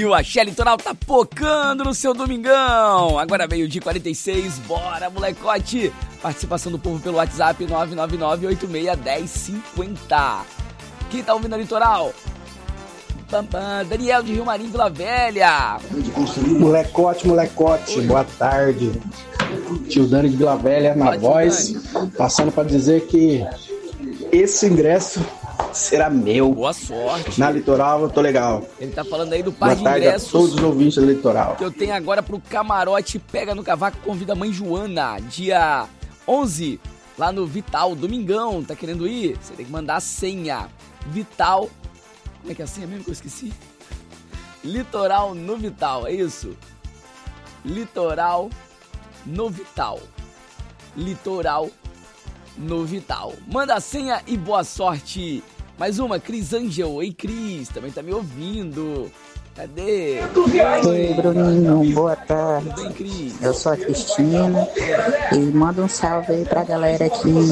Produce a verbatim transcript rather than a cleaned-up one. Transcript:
E o Axé Litoral tá pocando no seu domingão. Agora meio-dia e quarenta e seis, bora, molecote. Participação do povo pelo WhatsApp nove nove nove, oito seis um zero, cinco zero. Quem tá ouvindo a Litoral? Pam, pam, Daniel de Rio Marinho, Vila Velha. Molecote, molecote, Oi. Boa tarde. Tio Dani de Vila Velha na Olá, voz, passando para dizer que esse ingresso será meu. Boa sorte. Na Litoral eu tô legal. Ele tá falando aí do par Boa de ingressos. A todos os ouvintes da Litoral. Que eu tenho agora pro Camarote Pega no Cavaco, convida a mãe Joana, dia onze, lá no Vital, domingão. Tá querendo ir? Você tem que mandar a senha. Vital. Como é que é a senha mesmo que eu esqueci? Litoral no Vital, é isso? Litoral no Vital. Litoral no Vital. Manda a senha e boa sorte. Mais uma, Cris Angel. Ei, Cris, também tá me ouvindo. Cadê? Ei, Bruninho, boa tarde. Tudo bem, Cris? Eu sou a Cristina e manda um salve aí pra galera aqui